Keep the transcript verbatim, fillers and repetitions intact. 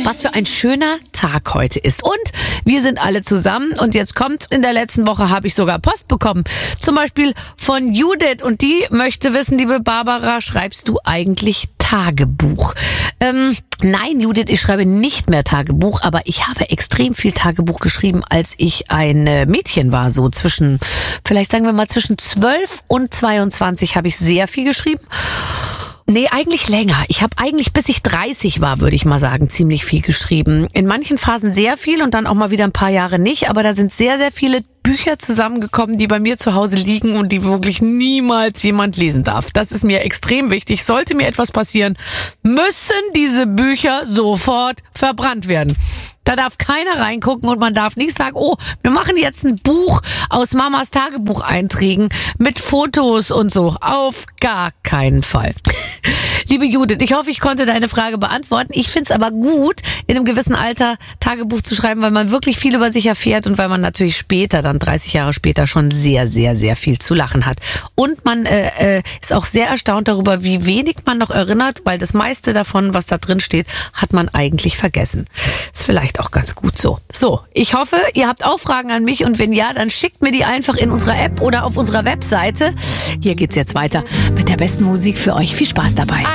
was für ein schöner Tag heute ist. Und wir sind alle zusammen und jetzt kommt, in der letzten Woche habe ich sogar Post bekommen. Zum Beispiel von Judith und die möchte wissen, liebe Barbara, schreibst du eigentlich Tagebuch? Ähm, nein, Judith, ich schreibe nicht mehr Tagebuch, aber ich habe extrem viel Tagebuch geschrieben, als ich ein Mädchen war, so zwischen, vielleicht sagen wir mal zwischen zwölf und zweiundzwanzig habe ich sehr viel geschrieben. Nee, eigentlich länger. Ich habe eigentlich, bis ich dreißig war, würde ich mal sagen, ziemlich viel geschrieben. In manchen Phasen sehr viel und dann auch mal wieder ein paar Jahre nicht. Aber da sind sehr, sehr viele Bücher zusammengekommen, die bei mir zu Hause liegen und die wirklich niemals jemand lesen darf. Das ist mir extrem wichtig. Sollte mir etwas passieren, müssen diese Bücher sofort verbrannt werden. Da darf keiner reingucken und man darf nicht sagen, oh, wir machen jetzt ein Buch aus Mamas Tagebucheinträgen mit Fotos und so. Auf gar keinen Fall. Liebe Judith, ich hoffe, ich konnte deine Frage beantworten. Ich finde es aber gut, in einem gewissen Alter Tagebuch zu schreiben, weil man wirklich viel über sich erfährt und weil man natürlich später, dann dreißig Jahre später, schon sehr, sehr, sehr viel zu lachen hat. Und man äh, äh, ist auch sehr erstaunt darüber, wie wenig man noch erinnert, weil das meiste davon, was da drin steht, hat man eigentlich vergessen. Ist vielleicht auch ganz gut so. So, ich hoffe, ihr habt auch Fragen an mich und wenn ja, dann schickt mir die einfach in unserer App oder auf unserer Webseite. Hier geht's jetzt weiter mit der besten Musik für euch. Viel Spaß dabei.